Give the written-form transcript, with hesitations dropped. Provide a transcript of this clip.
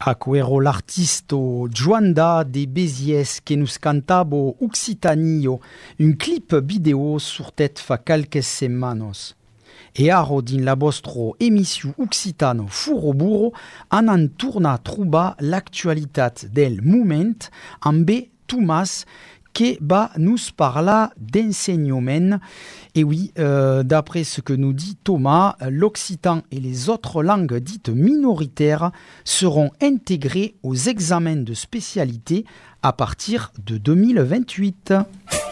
Aquero l'artisto Joanda de Béziès que nous cantabo Occitanio, un clip vidéo sur tête fa quelques semanas. E aro din la vostro emission Occitano Furo Burro an torna a trobar l'actualitat del moment amb Thomas qui va nous parler d'enseignement. Et oui, d'après ce que nous dit Thomas, l'occitan et les autres langues dites minoritaires seront intégrées aux examens de spécialité à partir de 2028.